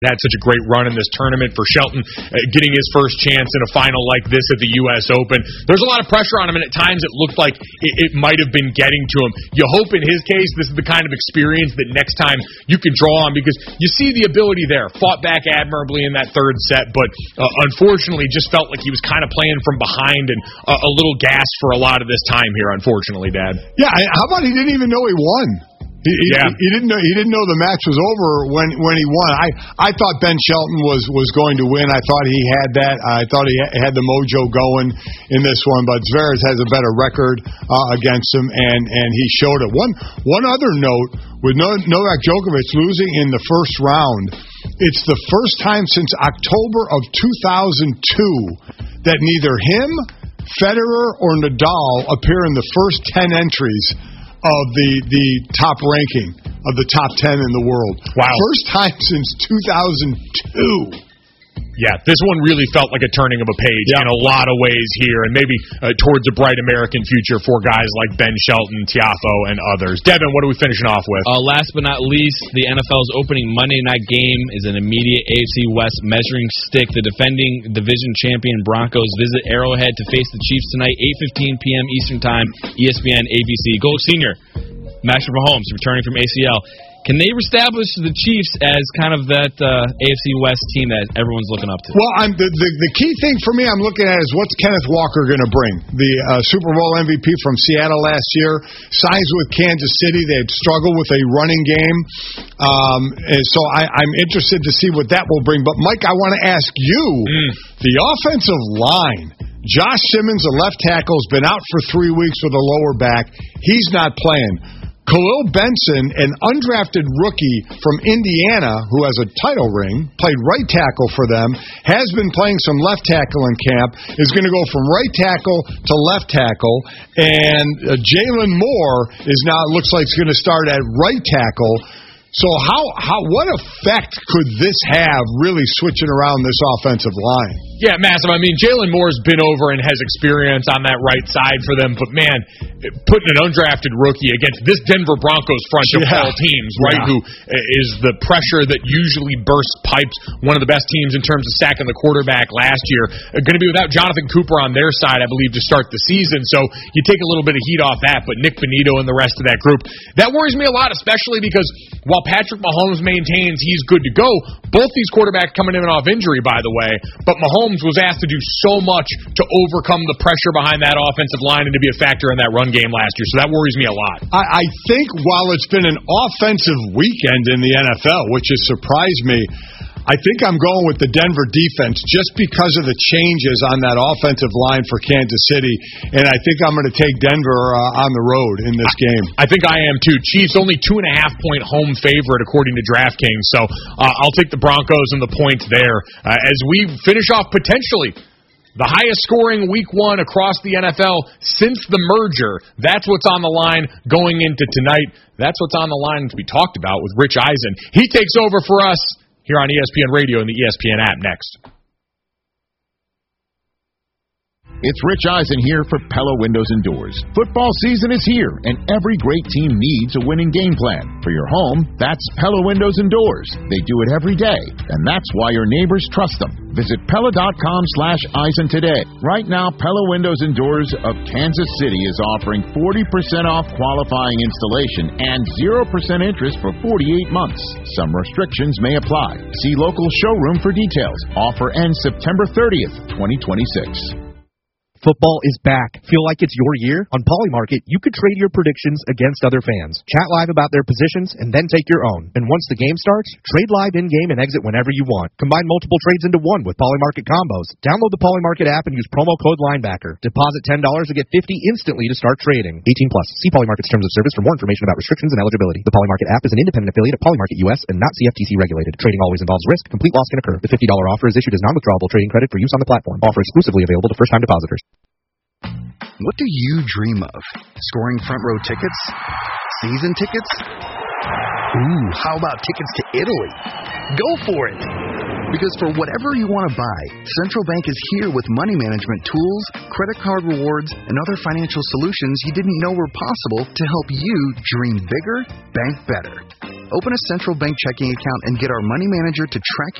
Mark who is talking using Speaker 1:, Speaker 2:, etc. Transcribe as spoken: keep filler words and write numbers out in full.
Speaker 1: Had such a great run in this tournament for Shelton, uh, getting his first chance in a final like this at the U S Open. There's a lot of pressure on him, and at times it looked like it, it might have been getting to him. You hope in his case this is the kind of experience that next time you can draw on, because you see the ability there. Fought back admirably in that third set, but uh, unfortunately just felt like he was kind of playing from behind and uh, a little gassed for a lot of this time here, unfortunatally, Dad.
Speaker 2: Yeah, how about he didn't even know he won? He,
Speaker 1: yeah.
Speaker 2: he, he didn't know. He didn't know the match was over when, when he won. I, I thought Ben Shelton was, was going to win. I thought he had that. I thought he had the mojo going in this one. But Zverev has a better record uh, against him, and, and he showed it. One one other note with Novak Djokovic losing in the first round. It's the first time since October of two thousand two that neither him, Federer, or Nadal appear in the first ten entries of the, the top ranking of the top ten in the world.
Speaker 1: Wow.
Speaker 2: First time since two thousand two.
Speaker 1: Yeah, this one really felt like a turning of a page yeah. in a lot of ways here, and maybe uh, towards a bright American future for guys like Ben Shelton, Tiafoe, and others. Devin, what are we finishing off with?
Speaker 3: Uh, last but not least, the N F L's opening Monday night game is an immediate A F C West measuring stick. The defending division champion Broncos visit Arrowhead to face the Chiefs tonight, eight fifteen p.m. Eastern Time, E S P N, A B C. Go Senior. Patrick Mahomes returning from A C L. Can they establish the Chiefs as kind of that uh, A F C West team that everyone's looking up to?
Speaker 2: Well, I'm, the, the the key thing for me I'm looking at is what's Kenneth Walker going to bring? The uh, Super Bowl M V P from Seattle last year, signs with Kansas City. They had struggled with a running game. Um, and so I, I'm interested to see what that will bring. But, Mike, I want to ask you, mm. the offensive line. Josh Simmons, a left tackle, has been out for three weeks with a lower back. He's not playing. Khalil Benson, an undrafted rookie from Indiana who has a title ring, played right tackle for them, has been playing some left tackle in camp, is going to go from right tackle to left tackle, and uh, Jalen Moore is now, it looks like, he's going to start at right tackle. So how how what effect could this have really switching around this offensive line?
Speaker 1: Yeah, massive. I mean, Jalen Moore's been over and has experience on that right side for them, but man, putting an undrafted rookie against this Denver Broncos front of
Speaker 2: yeah.
Speaker 1: all teams, right,
Speaker 2: yeah.
Speaker 1: who is the pressure that usually bursts pipes, one of the best teams in terms of sacking the quarterback last year, going to be without Jonathan Cooper on their side, I believe, to start the season. So you take a little bit of heat off that, but Nick Benito and the rest of that group, that worries me a lot, especially because while Patrick Mahomes maintains he's good to go, both these quarterbacks coming in off injury, by the way, but Mahomes was asked to do so much to overcome the pressure behind that offensive line and to be a factor in that run game last year. So that worries me a lot.
Speaker 2: I, I think while it's been an offensive weekend in the N F L, which has surprised me, I think I'm going with the Denver defense just because of the changes on that offensive line for Kansas City, and I think I'm going to take Denver uh, on the road in this game.
Speaker 1: I think I am too. Chiefs only two and a half point home favorite according to DraftKings, so uh, I'll take the Broncos and the points there uh, as we finish off potentially the highest scoring week one across the N F L since the merger. That's what's on the line going into tonight. That's what's on the line to be talked about with Rich Eisen. He takes over for us here on E S P N Radio and the E S P N app next.
Speaker 4: It's Rich Eisen here for Pella Windows and Doors. Football season is here, and every great team needs a winning game plan. For your home, that's Pella Windows and Doors. They do it every day, and that's why your neighbors trust them. Visit Pella.com slash Eisen today. Right now, Pella Windows and Doors of Kansas City is offering forty percent off qualifying installation and zero percent interest for forty-eight months. Some restrictions may apply. See local showroom for details. Offer ends September thirtieth, twenty twenty-six.
Speaker 5: Football is back. Feel like it's your year? On Polymarket, you could trade your predictions against other fans. Chat live about their positions, and then take your own. And once the game starts, trade live in-game and exit whenever you want. Combine multiple trades into one with Polymarket combos. Download the Polymarket app and use promo code Linebacker. Deposit ten dollars to get fifty dollars instantly to start trading. eighteen plus. See Polymarket's terms of service for more information about restrictions and eligibility. The Polymarket app is an independent affiliate of Polymarket U S and not C F T C regulated. Trading always involves risk. Complete loss can occur. The fifty dollars offer is issued as non-withdrawable trading credit for use on the platform. Offer exclusively available to first-time depositors.
Speaker 6: What do you dream of? Scoring front row tickets? Season tickets? Ooh, how about tickets to Italy? Go for it! Because for whatever you want to buy, Central Bank is here with money management tools, credit card rewards, and other financial solutions you didn't know were possible to help you dream bigger, bank better. Open a Central Bank checking account and get our money manager to track